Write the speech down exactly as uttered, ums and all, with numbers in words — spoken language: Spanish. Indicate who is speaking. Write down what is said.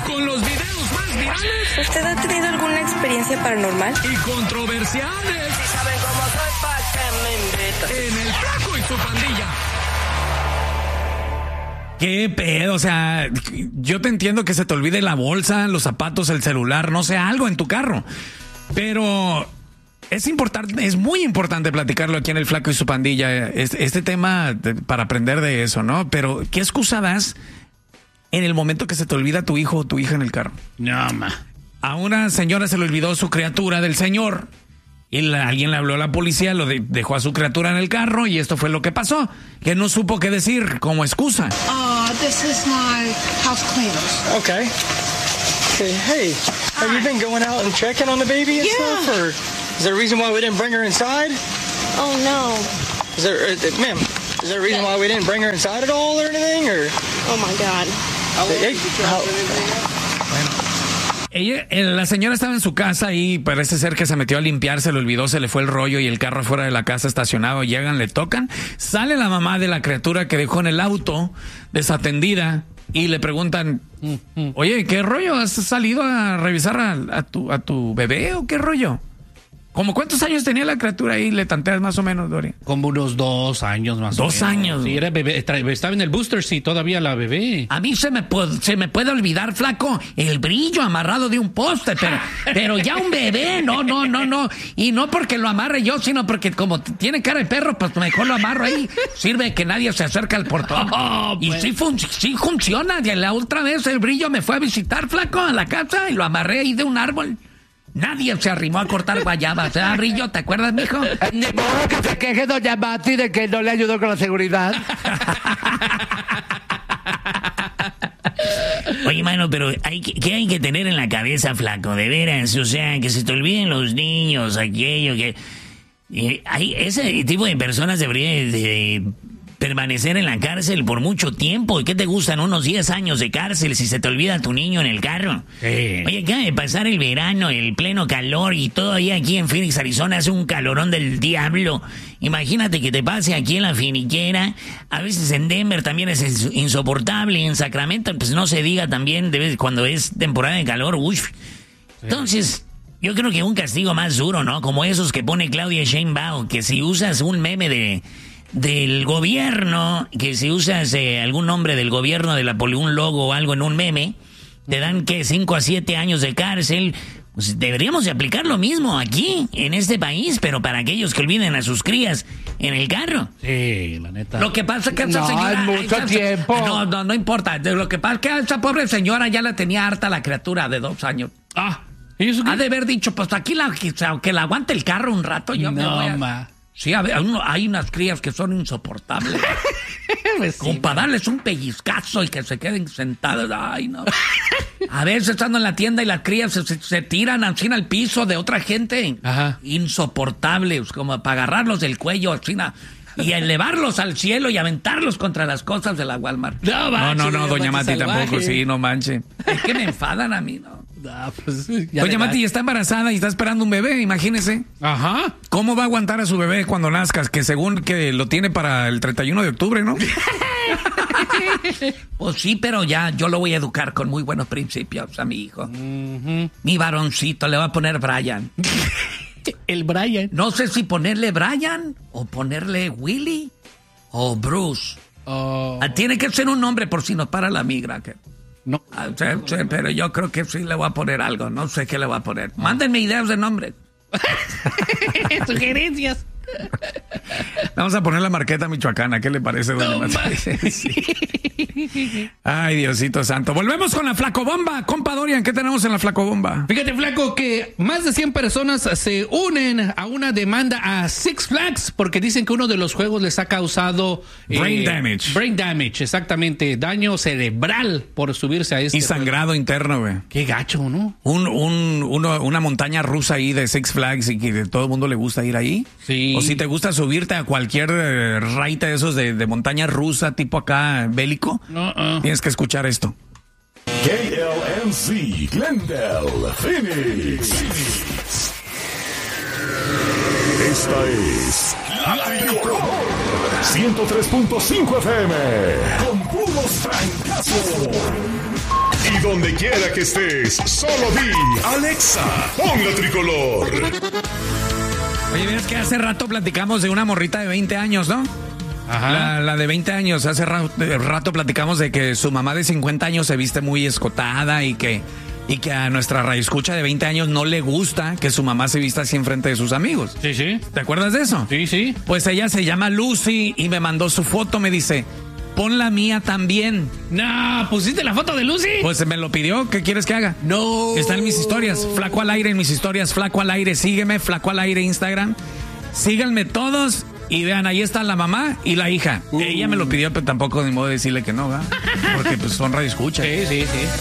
Speaker 1: con los videos más virales.
Speaker 2: ¿Usted ha tenido alguna experiencia paranormal?
Speaker 1: Y controversiales.
Speaker 3: Si saben cómo soy, ¿pa' qué me invitan?
Speaker 1: En El Flaco y su Pandilla.
Speaker 4: ¿Qué pedo? O sea, yo te entiendo que se te olvide la bolsa, los zapatos, el celular, no sé, algo en tu carro. Pero es importante, es muy importante platicarlo aquí en El Flaco y su Pandilla. Este, este tema de, para aprender de eso, ¿no? Pero, ¿qué excusa das en el momento que se te olvida tu hijo o tu hija en el carro?
Speaker 5: No, ma.
Speaker 4: A una señora se le olvidó su criatura del señor. Y la, alguien le habló a la policía, lo de, dejó a su criatura en el carro y esto fue lo que pasó. Que no supo qué decir como excusa.
Speaker 6: Oh, this is my house cleaners.
Speaker 7: Okay. Okay, hey, have you been going out and checking on the baby and
Speaker 6: Yeah.
Speaker 7: stuff? Or is there a reason why we didn't bring her inside?
Speaker 2: Oh, no.
Speaker 7: Is there, uh, ma'am, is there a reason why we didn't bring her inside at all or anything? Or,
Speaker 2: Oh, my God.
Speaker 7: hey, how,
Speaker 4: Ella, eh, la señora estaba en su casa y parece ser que se metió a limpiar, se le olvidó, se le fue el rollo y el carro afuera de la casa estacionado. Llegan, le tocan, sale la mamá de la criatura que dejó en el auto desatendida y le preguntan, oye, ¿qué rollo? ¿Has salido a revisar a, a, tu, a tu bebé o qué rollo? ¿Cómo cuántos años tenía la criatura ahí? Le tanteas más o menos, Doria.
Speaker 5: Como unos dos años más
Speaker 4: Dos
Speaker 5: o menos.
Speaker 4: años.
Speaker 5: Sí, era bebé. Tra- Estaba en el booster, sí, todavía la bebé.
Speaker 4: A mí se me, pu- se me puede olvidar, Flaco, el brillo amarrado de un poste, pero, pero ya un bebé, no, no, no, no. Y no porque lo amarre yo, sino porque como t- tiene cara de perro, pues mejor lo amarro ahí. Sirve que nadie se acerca al portón.
Speaker 5: Oh,
Speaker 4: y
Speaker 5: pues.
Speaker 4: sí, fun- sí funciona. Y la otra vez el brillo me fue a visitar, Flaco, a la casa y lo amarré ahí de un árbol. Nadie se arrimó a cortar guayabas. ¿Eh, Brillo? ¿Te acuerdas, mijo?
Speaker 8: Ni modo que se queje doña Mati de que no le ayudó con la seguridad.
Speaker 9: Oye, mano, pero hay que, ¿qué hay que tener en la cabeza, Flaco? De veras, o sea, que se te olviden los niños, aquello, que... Eh, hay, ese tipo de personas deberían de, de permanecer en la cárcel por mucho tiempo. ¿Y qué te gustan? Unos diez años de cárcel si se te olvida tu niño en el carro.
Speaker 5: Sí.
Speaker 9: Oye, acaba de pasar el verano, el pleno calor y todavía aquí en Phoenix, Arizona hace un calorón del diablo. Imagínate que te pase aquí en la finiquera. A veces en Denver también es ins- insoportable. En Sacramento, pues no se diga también de vez, cuando es temporada de calor. Uy. Entonces, yo creo que un castigo más duro, ¿no? Como esos que pone Claudia Sheinbaum, que si usas un meme de del gobierno, que si usas eh, algún nombre del gobierno, de la poli, un logo o algo en un meme, te dan que cinco a siete años de cárcel. Pues deberíamos de aplicar lo mismo aquí, en este país, pero para aquellos que olviden a sus crías en el carro.
Speaker 5: Sí, la neta.
Speaker 4: Lo que pasa es que esa
Speaker 8: No,
Speaker 4: señora...
Speaker 8: es mucho
Speaker 4: esa-
Speaker 8: tiempo.
Speaker 4: No, no, no importa. Lo que pasa es que a esa pobre señora ya la tenía harta la criatura de dos años.
Speaker 5: Ah, ¿y eso qué?
Speaker 4: Ha de haber dicho, pues aquí la, que, que la aguante el carro un rato, yo me
Speaker 5: No,
Speaker 4: voy a...
Speaker 5: ma.
Speaker 4: Sí, a ver, hay uno- hay unas crías que son insoportables.
Speaker 5: Pues sí,
Speaker 4: Como para darles un pellizcazo y que se queden sentadas. Ay, no. A veces estando en la tienda y las crías se, se- se tiran así al piso de otra gente.
Speaker 5: Ajá.
Speaker 4: Insoportables, como para agarrarlos del cuello así na- y elevarlos al cielo y aventarlos contra las cosas de la Walmart.
Speaker 5: No,
Speaker 4: No,
Speaker 5: manche,
Speaker 4: no, no, doña
Speaker 5: manche
Speaker 4: Mati
Speaker 5: salvaje.
Speaker 4: tampoco, sí, no manche. Es que me enfadan a mí, ¿no?
Speaker 5: Ah, pues, ya
Speaker 4: Doña
Speaker 5: de
Speaker 4: Mati
Speaker 5: edad.
Speaker 4: está embarazada y está esperando un bebé, imagínese.
Speaker 5: Ajá.
Speaker 4: ¿Cómo va a aguantar a su bebé cuando nazcas? Que según que lo tiene para el treinta y uno de octubre, ¿no? Pues sí, pero ya yo lo voy a educar con muy buenos principios a mi hijo. Mi varoncito le va a poner Brian.
Speaker 5: El Brian.
Speaker 4: No sé si ponerle Brian o ponerle Willy o Bruce.
Speaker 5: Oh,
Speaker 4: Ah, tiene que ser un nombre por si nos para la migra. Que...
Speaker 5: no.
Speaker 4: Ah, sí, sí, pero yo creo que sí le voy a poner algo. No sé qué le voy a poner. Mándenme ideas de nombre.
Speaker 5: Sugerencias.
Speaker 4: Vamos a poner la marqueta michoacana. ¿Qué le parece, doña Mati? Sí. Ay, Diosito santo. Volvemos con la flacobomba. Compa Dorian, ¿qué tenemos en la flacobomba?
Speaker 5: Fíjate, Flaco, que más de cien personas se unen a una demanda a Six Flags porque dicen que uno de los juegos les ha causado...
Speaker 4: Brain damage.
Speaker 5: Brain damage, exactamente. Daño cerebral por subirse a este
Speaker 4: Y sangrado interno, güey.
Speaker 5: juego. Qué gacho, ¿no?
Speaker 4: Un, un, uno, una montaña rusa ahí de Six Flags y que de todo el mundo le gusta ir ahí.
Speaker 5: Sí.
Speaker 4: O si te gusta subirte a cualquier eh, raite de esos de, de montaña rusa, tipo acá bélico,
Speaker 5: Uh-uh.
Speaker 4: tienes que escuchar esto.
Speaker 10: K L M C, Glendale, Phoenix. Esta es La Mejor ciento tres punto cinco F M. Con puros fracasos. Y donde quiera que estés, solo di, Alexa, pon la tricolor.
Speaker 4: Oye, ves que hace rato platicamos de una morrita de veinte años, ¿no? Ajá. La, la de veinte años, hace rato, rato platicamos de que su mamá de cincuenta años se viste muy escotada y que, y que a nuestra radioescucha de veinte años no le gusta que su mamá se vista así enfrente de sus amigos.
Speaker 5: Sí, sí.
Speaker 4: ¿Te acuerdas de eso?
Speaker 5: Sí, sí.
Speaker 4: Pues ella se llama Lucy y me mandó su foto, me dice, pon la mía también.
Speaker 5: No, ¿pusiste la foto de Lucy?
Speaker 4: Pues me lo pidió, ¿qué quieres que haga?
Speaker 5: No.
Speaker 4: Está en mis historias, Flaco al Aire en mis historias, Flaco al Aire, sígueme, Flaco al Aire Instagram. Síganme todos y vean, ahí está la mamá y la hija. Uh. Ella me lo pidió, pero tampoco ni modo de decirle que no, ¿verdad? Porque pues son radioescuchas.
Speaker 5: Sí, sí, sí.